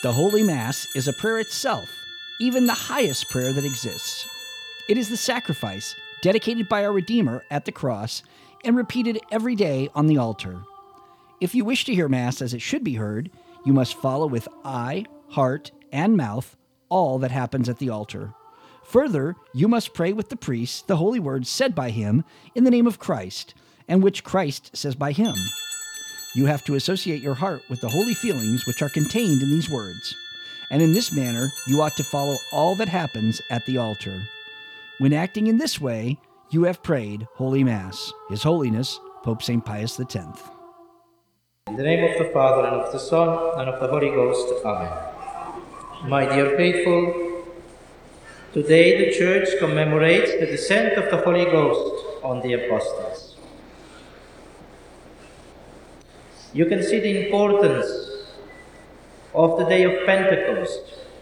The Holy Mass is a prayer itself, even the highest prayer that exists. It is the sacrifice dedicated by our Redeemer at the cross and repeated every day on the altar. If you wish to hear Mass as it should be heard, you must follow with eye, heart, and mouth all that happens at the altar. Further, you must pray with the priest the holy words said by him in the name of Christ, and which Christ says by him. You have to associate your heart with the holy feelings which are contained in these words, and in this manner you ought to follow all that happens at the altar. When acting in this way, you have prayed Holy Mass. His Holiness, Pope St. Pius X. In the name of the Father, and of the Son, and of the Holy Ghost. Amen. My dear faithful, today the Church commemorates the descent of the Holy Ghost on the Apostles. You can see the importance of the day of Pentecost.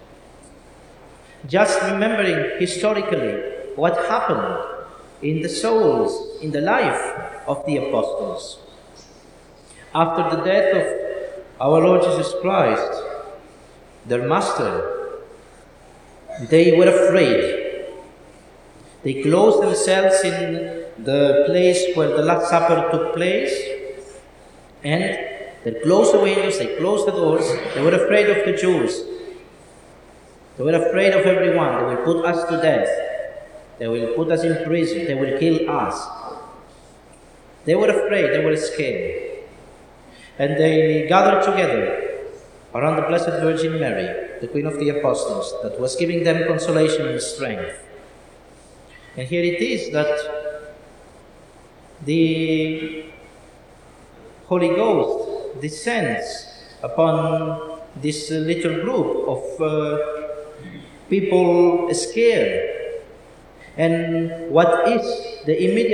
Just remembering historically what happened in the souls, in the life of the Apostles. After the death of our Lord Jesus Christ, their Master, they were afraid. They closed themselves in the place where the Last Supper took place, and they closed the windows, they closed the doors. They were afraid of the Jews. They were afraid of everyone. They will put us to death. They will put us in prison. They will kill us. They were afraid. They were scared. And they gathered together around the Blessed Virgin Mary, the Queen of the Apostles, that was giving them consolation and strength. And here it is that the Holy Ghost descends upon this little group of people scared. And what is the immediate